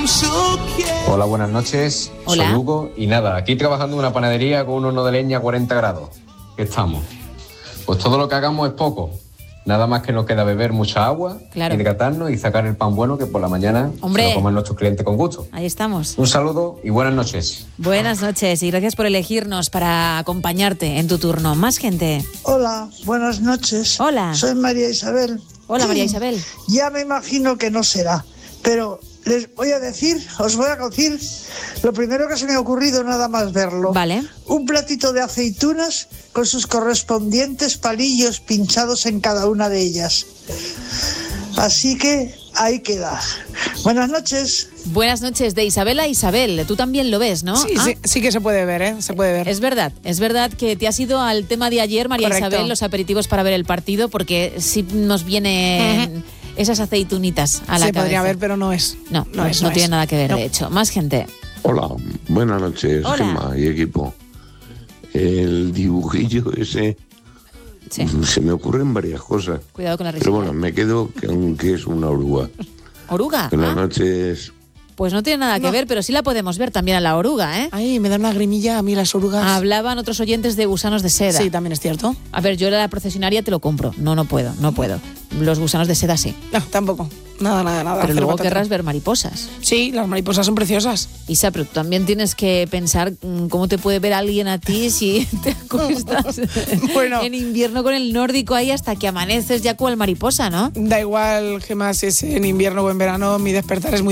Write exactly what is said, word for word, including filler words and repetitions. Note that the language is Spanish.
Hola, buenas noches. Hola. Soy Hugo y nada, aquí trabajando en una panadería con un horno de leña a cuarenta grados. ¿Qué estamos? Pues todo lo que hagamos es poco. Nada más que nos queda beber mucha agua, Claro. hidratarnos y sacar el pan bueno que por la mañana Hombre. se lo comen nuestros clientes con gusto. Ahí estamos. Un saludo y buenas noches. Buenas noches y gracias por elegirnos para acompañarte en tu turno. Más gente. Hola, buenas noches. Hola. Soy María Isabel. Hola, María Isabel. Ya me imagino que no será, pero les voy a decir, os voy a decir lo primero que se me ha ocurrido nada más verlo. Vale. Un platito de aceitunas con sus correspondientes palillos pinchados en cada una de ellas. Así que ahí queda. Buenas noches. Buenas noches de Isabel a Isabel. Tú también lo ves, ¿no? Sí, Ah, sí, sí que se puede ver, ¿eh? Se puede ver. Es verdad, es verdad que te has ido al tema de ayer, María Correcto. Isabel, los aperitivos para ver el partido, porque sí nos vienen esas aceitunitas a la Se cabeza. podría ver, pero no es. No, no no, es, no no tiene es. nada que ver, No. de hecho. Más gente. Hola, buenas noches, Hola. Gemma y equipo. El dibujillo ese, Sí. se me ocurren varias cosas. Cuidado con la Pero risa. bueno, me quedo con que es una oruga. ¿Oruga? Buenas Ah, noches. pues no tiene nada que No. ver, pero sí la podemos ver también a la oruga, ¿eh? Ay, me dan una grimilla a mí las orugas. Hablaban otros oyentes de gusanos de seda. Sí, también es cierto. A ver, yo la procesionaria te lo compro. No, no puedo, no puedo. Los gusanos de seda sí. No, tampoco. Nada, nada, nada. Pero Cero luego patata. querrás ver mariposas. Sí, las mariposas son preciosas. Isa, pero tú también tienes que pensar mm, cómo te puede ver alguien a ti si te acuestas Bueno. en invierno con el nórdico ahí hasta que amaneces ya cual mariposa, ¿no? Da igual, Gemma, si es en invierno o en verano, mi despertar es muy